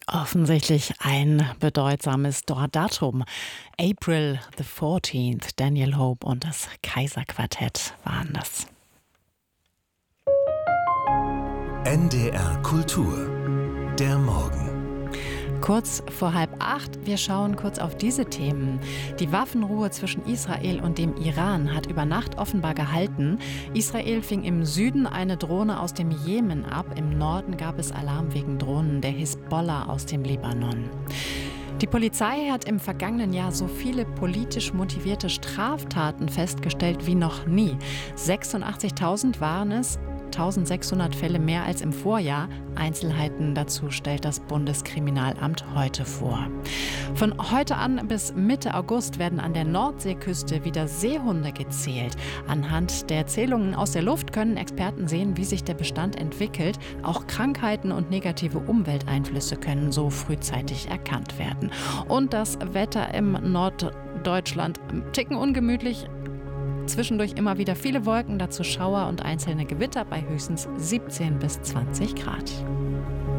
Offensichtlich ein bedeutsames Datum. April the 14th. Daniel Hope und das Kaiserquartett waren das. NDR Kultur. Der Morgen. Kurz vor 7:30, wir schauen kurz auf diese Themen. Die Waffenruhe zwischen Israel und dem Iran hat über Nacht offenbar gehalten. Israel fing im Süden eine Drohne aus dem Jemen ab. Im Norden gab es Alarm wegen Drohnen der Hisbollah aus dem Libanon. Die Polizei hat im vergangenen Jahr so viele politisch motivierte Straftaten festgestellt wie noch nie. 86.000 waren es. 1600 Fälle mehr als im Vorjahr. Einzelheiten dazu stellt das Bundeskriminalamt heute vor. Von heute an bis Mitte August werden an der Nordseeküste wieder Seehunde gezählt. Anhand der Zählungen aus der Luft können Experten sehen, wie sich der Bestand entwickelt. Auch Krankheiten und negative Umwelteinflüsse können so frühzeitig erkannt werden. Und das Wetter im Norddeutschland ein Ticken ungemütlich. Zwischendurch immer wieder viele Wolken, dazu Schauer und einzelne Gewitter bei höchstens 17 bis 20 Grad.